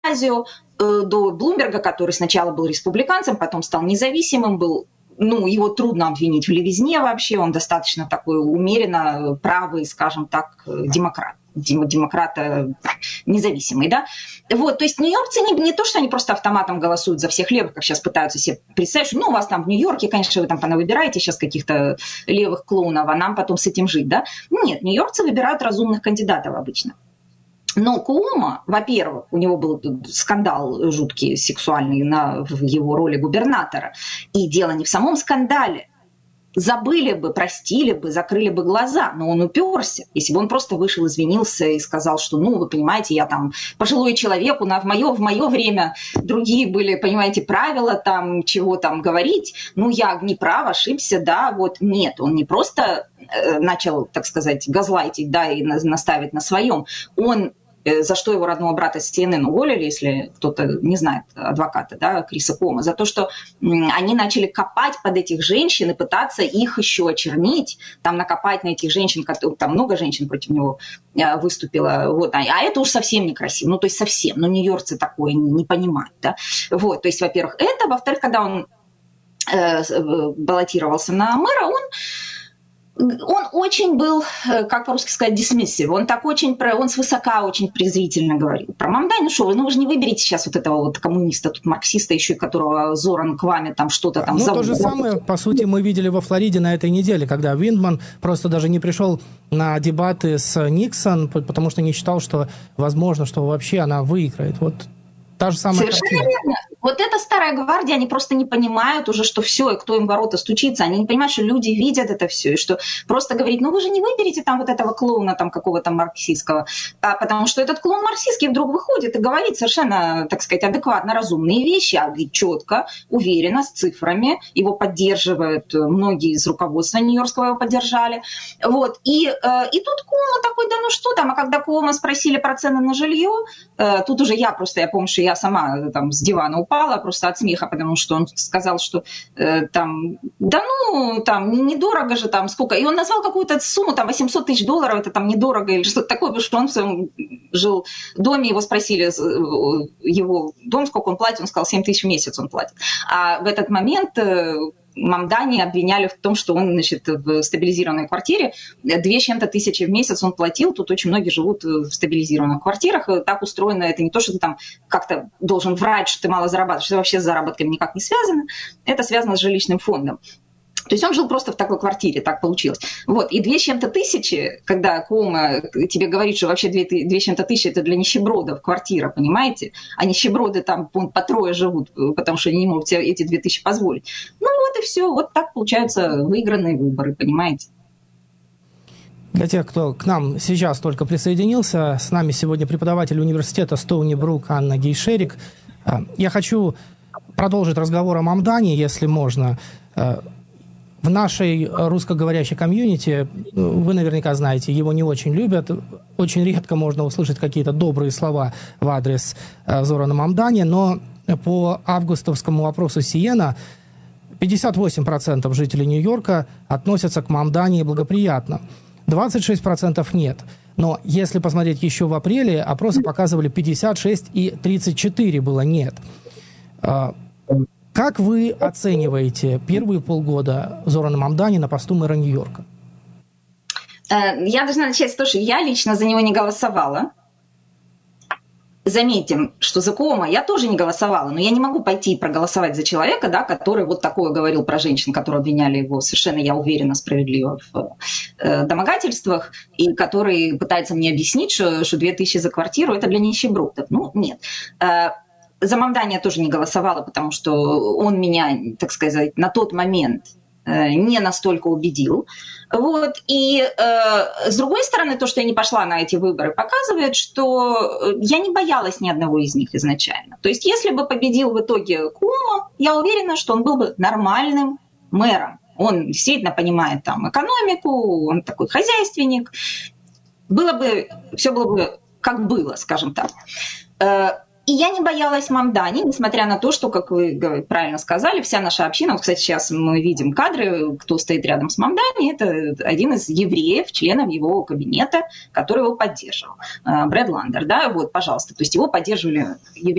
Оказио, до Блумберга, который сначала был республиканцем, потом стал независимым, был, его трудно обвинить в левизне вообще, он достаточно такой умеренно правый, скажем так, демократа независимый, да. Вот, то есть нью-йоркцы не то, что они просто автоматом голосуют за всех левых, как сейчас пытаются себе представить, что, у вас там в Нью-Йорке, конечно, вы там понавыбираете сейчас каких-то левых клоунов, а нам потом с этим жить, да. Нет, нью-йоркцы выбирают разумных кандидатов обычно. Но Куомо, во-первых, у него был скандал жуткий, сексуальный в его роли губернатора. И дело не в самом скандале. Забыли бы, простили бы, закрыли бы глаза, но он уперся. Если бы он просто вышел, извинился и сказал, что, вы понимаете, я там пожилой человек, в мое время другие были, понимаете, правила, там, чего там говорить, я не прав, ошибся, да, вот нет, он не просто начал, так сказать, газлайтить, да, и наставить на своем, он за что его родного брата с CNN уволили, если кто-то не знает адвоката, да, Криса Куомо, за то, что они начали копать под этих женщин и пытаться их еще очернить, там накопать на этих женщин, там много женщин против него выступило, вот, а это уж совсем некрасиво, то есть совсем, нью-йоркцы такое не понимают, да, вот, то есть, во-первых, это, во-вторых, когда он баллотировался на мэра, он очень был, как по-русски сказать, dismissive. Он свысока очень презрительно говорил про Мамдани. Вы же не выберете сейчас вот этого вот коммуниста, тут марксиста еще, которого Зоран Кваме там что-то там зовут. То же самое, по сути, мы видели во Флориде на этой неделе, когда Виндман просто даже не пришел на дебаты с Никсон, потому что не считал, что возможно, что вообще она выиграет. Вот та же самая Совершенно верно. Вот эта старая гвардия, они просто не понимают уже, что все, и кто им в ворота стучится. Они не понимают, что люди видят это все, и что просто говорить, вы же не выберете там вот этого клоуна там какого-то марксистского, потому что этот клоун марксистский вдруг выходит и говорит совершенно, так сказать, адекватно разумные вещи, четко, уверенно, с цифрами. Его поддерживают многие из руководства нью-йоркского, его поддержали. Вот. И тут Куомо такой, что там, а когда Куомо спросили про цены на жилье, тут уже я помню, что я сама там с дивана упала просто от смеха, потому что он сказал, что там недорого же там сколько. И он назвал какую-то сумму, там $800 тысяч, это там недорого или что-то такое, потому что он в своем жил доме, его спросили, его дом, сколько он платит, он сказал, $7 тысяч в месяц он платит. А в этот момент Мамдани обвиняли в том, что он, в стабилизированной квартире 2 с чем-то тысячи в месяц он платил. Тут очень многие живут в стабилизированных квартирах. И так устроено, это не то, что ты там как-то должен врать, что ты мало зарабатываешь, это вообще с заработками никак не связано. Это связано с жилищным фондом. То есть он жил просто в такой квартире, так получилось. Вот. И 2 с чем-то тысячи, когда Куомо тебе говорит, что вообще 2 с чем-то тысячи это для нищебродов квартира, понимаете? А нищеброды там по трое живут, потому что они не могут себе эти 2000 позволить. Вот и все. Вот так получаются выигранные выборы, понимаете? Для тех, кто к нам сейчас только присоединился, с нами сегодня преподаватель университета Стоуни Брук Анна Гейшерик. Я хочу продолжить разговор о Мамдани, если можно. В нашей русскоговорящей комьюнити, вы наверняка знаете, его не очень любят. Очень редко можно услышать какие-то добрые слова в адрес Зорана Мамдани, но по августовскому опросу Сиена 58% жителей Нью-Йорка относятся к Мамдани благоприятно, 26% нет. Но если посмотреть еще в апреле, опросы показывали 56 и 34 было нет. Как вы оцениваете первые полгода Зорана Мамдани на посту мэра Нью-Йорка? Я должна начать с того, что я лично за него не голосовала. Заметим, что за Куомо я тоже не голосовала, но я не могу пойти и проголосовать за человека, да, который вот такое говорил про женщин, которые обвиняли его совершенно, я уверена, справедливо в домогательствах, и который пытается мне объяснить, что 2000 за квартиру – это для нищебродов. Нет. За Мамдани я тоже не голосовала, потому что он меня, так сказать, на тот момент не настолько убедил. Вот. И с другой стороны, то, что я не пошла на эти выборы, показывает, что я не боялась ни одного из них изначально. То есть если бы победил в итоге Куомо, я уверена, что он был бы нормальным мэром. Он действительно понимает там экономику, он такой хозяйственник. Все было бы как было, скажем так. И я не боялась Мамдани, несмотря на то, что, как вы правильно сказали, вся наша община, вот, кстати, сейчас мы видим кадры, кто стоит рядом с Мамдани, это один из евреев, членов его кабинета, который его поддерживал, Брэд Ландер, да, вот, пожалуйста, то есть его поддерживали евреи.